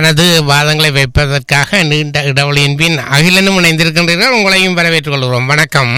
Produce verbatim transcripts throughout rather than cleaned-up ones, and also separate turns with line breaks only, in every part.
தனது வாதங்களை வைப்பதற்காக நீண்ட இடைவெளியின் பின் அகிலனும் இணைந்திருக்கின்றீர்கள். உங்களையும் வரவேற்றுக் கொள்கிறோம். வணக்கம்.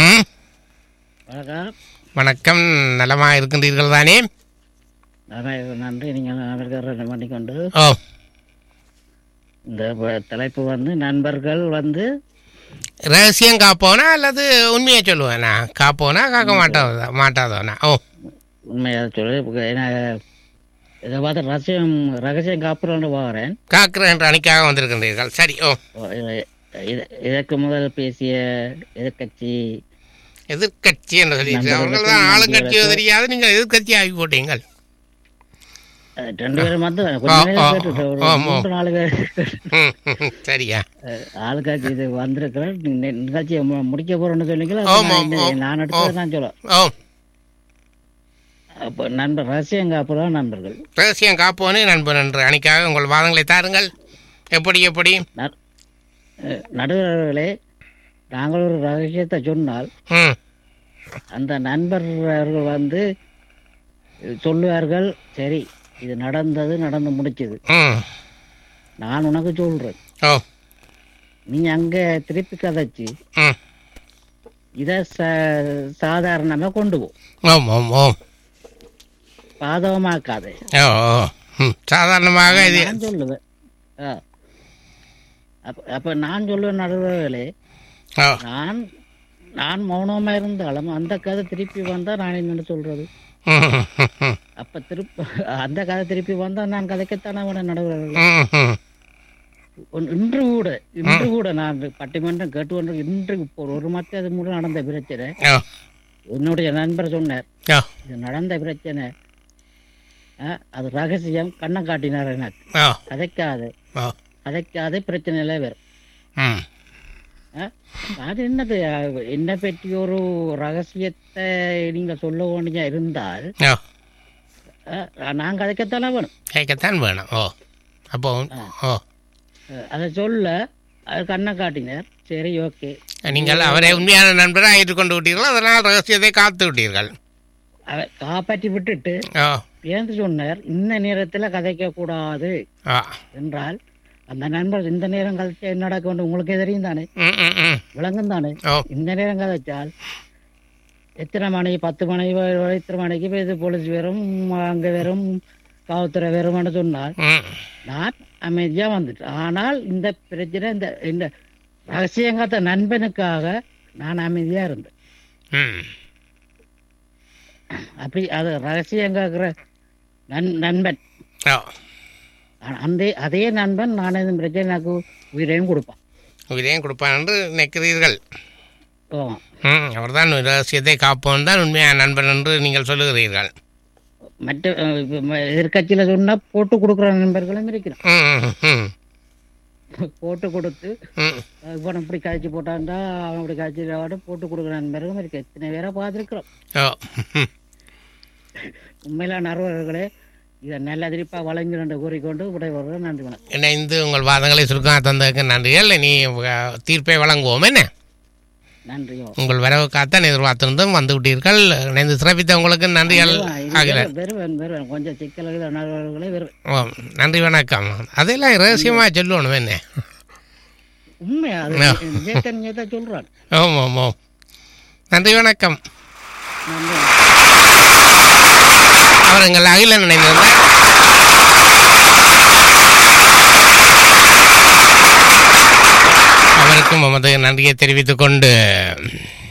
வணக்கம். நலமா இருக்கின்றீர்கள் தானே?
நன்றி. நீங்கள் பண்ணிக்கொண்டு
ஓ
இந்த தலைப்பு வந்து நண்பர்கள் வந்து
ரகசியம் காப்போனா அல்லது உண்மையை சொல்லுவேனா? காப்போனா காக்க மாட்டாதா மாட்டாதோனா? ஓ
உண்மையாக சொல்லு. ஏன்னா இதை பார்த்து ரகசியம் ரகசியம் காப்புறேன்னு பார்க்குறேன்.
காக்குற என்ற அணிக்காக வந்திருக்கின்றீர்கள். சரி. ஓ
இதற்கு முதல் பேசிய எதிர்கட்சி
எதிர்கட்சி என்று சொல்லிட்டு அவர்கள் தான் ஆளுங்கட்சியோ தெரியாது, நீங்கள் எதிர்கட்சி ஆகி போட்டீங்கள்.
ரெண்டு பேரும் வந்து மூன்று நாலு பேர்
சரியா
ஆளுக்காட்சி இது வந்திருக்கிறேன். நிகழ்ச்சியை முடிக்க போறேன்னு சொன்னீங்களா? நான் எடுத்ததை நான் சொல்லுவேன். அப்போ நண்பர் ரகசியம் காப்புதான் நண்பர்கள்.
ரகசியம் காப்போனே நண்பர் என்று அணிக்காக உங்கள் வாதங்களை தாருங்கள். எப்படி எப்படி
நடுவர்களே, நாங்கள் ஒரு ரகசியத்தை சொன்னால் அந்த நண்பர்கள் வந்து சொல்லுவார்கள், சரி இது நடந்தது நடந்து முடிச்சது, நான் உனக்கு சொல்றேன், நீ அங்க திருப்பி கதைச்சு இத சாதாரணமா கொண்டு போ, பாதகமாக்காதே.
சாதாரணமாக
நான் சொல்லுவேன். அப்ப நான் சொல்லுவேன் நடுவர்களே, நான் நான் மௌனமா இருந்தாலும் அந்த கதை திருப்பி வந்தா நான் என்ன சொல்றது? அப்ப திருப்பி அந்த கதை திருப்பி வந்தா நான் கதைக்கத்தானே விட நடுவர்கள். இன்று கூட இன்று கூட நான் பட்டிமன்றம் கேட்டு கொண்டு இன்று ஒரு மத்திய அது மூலம் நடந்த பிரச்சனை என்னுடைய நண்பர் சொன்னார், இது நடந்த பிரச்சனை அது ரகசியம், கண்ணை காட்டினார் எனக்கு, கதைக்காது கதைக்காத பிரச்சனை எல்லாம் வரும். அது என்னது, என்ன பற்றி ஒரு ரகசியத்தை நீங்க சொல்ல வேண்டிய இருந்தால் நான் கதைக்கத்தானே வேணும்,
கேட்கத்தான் வேணும். ஓ அப்போ ஓ
அதை சொல்ல அது கண்ணை காட்டினார். சரி, ஓகே,
நீங்கள் அவரை உண்மையான நண்பராக ஏற்றுக்கொண்டு விட்டீர்கள், அதனால் ரகசியத்தை காத்து விட்டீர்கள்.
காப்பாற்றி விட்டுட்டு ஏந்து சொன்னார், இந்த நேரத்தில் கதைக்க கூடாது என்றால் அந்த நண்பர் இந்த நேரம் கதைச்சா என்ன நடக்க வேண்டும் உங்களுக்கே தெரியும் தானே, விளங்கும் தானே. இந்த நேரம் கதைச்சால் எத்தனை மணி, பத்து மணி எத்தனை மணிக்கு இது போலீஸ் வரும், அங்கே வரும், காவல்துறை வரும்னு சொன்னால் நான் அமைதியா வந்துட்டேன். ஆனால் இந்த பிரச்சனை இந்த இந்த ரகசியங்காத்த நண்பனுக்காக நான் அமைதியா இருந்தேன். அப்படி அது ரகசியங்காக்கிற நன் நண்பன் அந்த அதே நண்பன் நான் எதுவும் பிரச்சனை எனக்கு உயிரையும் கொடுப்பான்
உயிரையும் கொடுப்பான் என்று நினைக்கிறீர்கள். அவர் தான் ரகசியத்தை காப்போன் தான் உண்மையான நண்பன் என்று நீங்கள் சொல்லுகிறீர்கள்.
மற்ற எதிர்கட்சியில சொன்னா போட்டு கொடுக்குற நண்பர்களும் இருக்கிறான். போட்டு கொடுத்து இவன் இப்படி காய்ச்சி போட்டான்டா, அவன் இப்படி காய்ச்சி போட்டு கொடுக்குற நண்பர்களும் இருக்கு. எத்தனை பேரை பார்த்துருக்கிறோம். உண்மையில நண்பர்களே, இதை நல்ல திருப்பா வழங்கி கூறிக்கொண்டு விடைபெறுவது. நன்றி, வணக்கம்.
இணைந்து உங்கள் வாதங்களை சுருக்கமாக தந்ததுக்கு நன்றிகள். நீ தீர்ப்பை வழங்குவோம். என்ன
நன்றி.
உங்கள் வரவுக்காத்தான் எதிர்பார்த்திருந்தும் வந்து விட்டீர்கள். இணைந்து சிறப்பித்த உங்களுக்கு நன்றிகள்.
கொஞ்சம் சிக்கல்களை
நன்றி, வணக்கம். அதெல்லாம் ரகசியமாக சொல்லணும். என்ன
உண்மையா சொல்றான்.
ஓம் ஓம் ஓம். நன்றி, வணக்கம். அவர் எங்கள் அகிலன் இணைந்திருந்தார். அவருக்கும் நமது நன்றியை தெரிவித்துக் கொண்டு